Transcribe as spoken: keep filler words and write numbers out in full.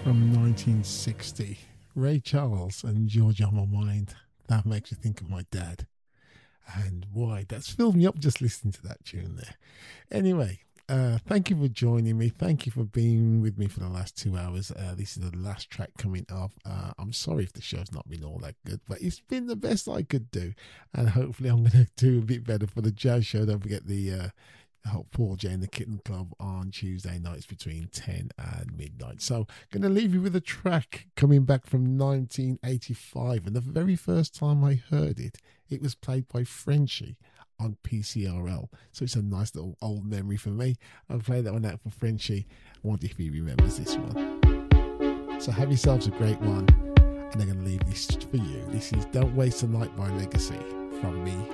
from nineteen sixty. Ray Charles and George on My Mind. That makes you think of my dad. And why? That's filled me up just listening to that tune there. Anyway, uh, thank you for joining me. Thank you for being with me for the last two hours. Uh, this is the last track coming up. Uh, I'm sorry if the show's not been all that good, but it's been the best I could do. And hopefully I'm going to do a bit better for the jazz show. Don't forget the... Uh, Paul J and the Kitten Club on Tuesday nights between ten and midnight. So going to leave you with a track coming back from nineteen eighty-five, and the very first time I heard it, it was played by Frenchie on P C R L. So it's a nice little old memory for me. I'll play that one out for Frenchie. I wonder if he remembers this one. So have yourselves a great one, and I'm going to leave this for you. This is Don't Waste a Night by Legacy from me.